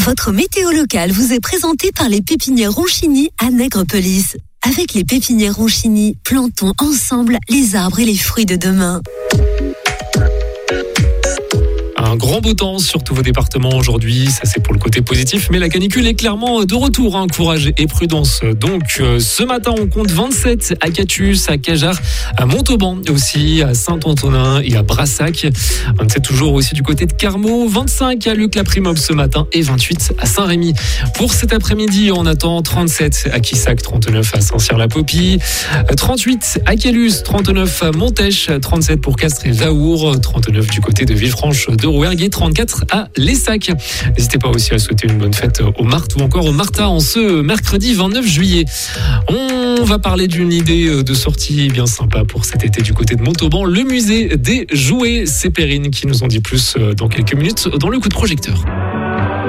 Votre météo locale vous est présentée par les pépinières Ronchini à Nègrepelisse. Avec les pépinières Ronchini, plantons ensemble les arbres et les fruits de demain. Un grand beau temps sur tous vos départements aujourd'hui, ça c'est pour le côté positif, mais la canicule est clairement de retour, courage et prudence. Donc ce matin on compte 27 à Catius, à Cajar, à Montauban aussi, à Saint-Antonin et à Brassac. 27 toujours aussi du côté de Carmaux, 25 à Luc-la-Primoble ce matin et 28 à Saint-Rémy. Pour cet après-midi on attend 37 à Quissac, 39 à Saint-Cyr-la-Popie, 38 à Calus, 39 à Montèche, 37 pour Castres et Vaour, 39 du côté de Villefranche de Rouergue et 34 à Lessac. N'hésitez pas aussi à souhaiter une bonne fête aux Martes ou encore aux Martas en ce mercredi 29 juillet. On va parler d'une idée de sortie bien sympa pour cet été du côté de Montauban, le musée des jouets. C'est Perrine qui nous en dit plus dans quelques minutes dans le coup de projecteur.